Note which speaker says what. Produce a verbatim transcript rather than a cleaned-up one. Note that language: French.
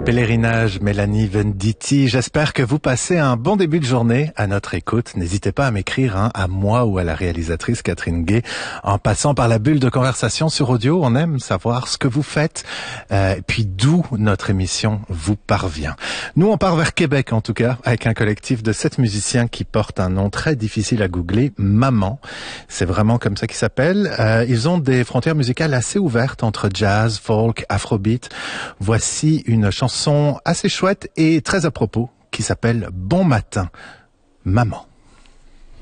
Speaker 1: Pèlerinage, Mélanie Venditti. J'espère que vous passez un bon début de journée à notre écoute. N'hésitez pas à m'écrire, hein, à moi ou à la réalisatrice Catherine Gay, en passant par la bulle de conversation sur audio. On aime savoir ce que vous faites, euh, puis d'où notre émission vous parvient. Nous, on part vers Québec, en tout cas, avec un collectif de sept musiciens qui portent un nom très difficile à googler, Maman. C'est vraiment comme ça qu'ils s'appellent. Euh, ils ont des frontières musicales assez ouvertes entre jazz, folk, afrobeat. Voici une chanson assez chouette et très à propos qui s'appelle Bon matin, maman.